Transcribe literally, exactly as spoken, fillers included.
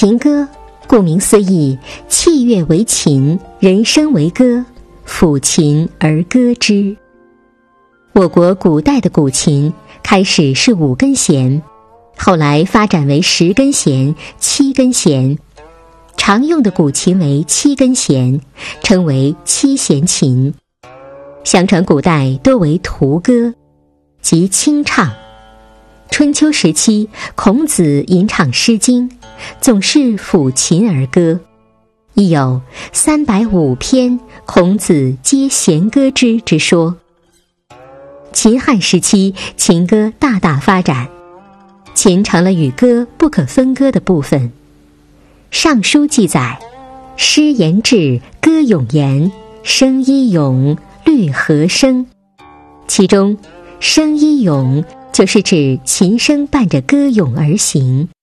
琴歌顾名思义，器乐为琴，人声为歌，抚琴而歌之。我国古代的古琴开始是五根弦，后来发展为十根弦、七根弦，常用的古琴为七根弦，称为七弦琴。相传古代多为图歌，即清唱。春秋时期，孔子吟唱《诗经》，总是抚琴而歌，亦有三百五篇孔子皆弦歌之之说。秦汉时期，琴歌大大发展，琴成了与歌不可分割的部分。《尚书》记载：诗言志，歌咏言，声依咏，律和声。其中声依咏就是指琴声伴着歌咏而行。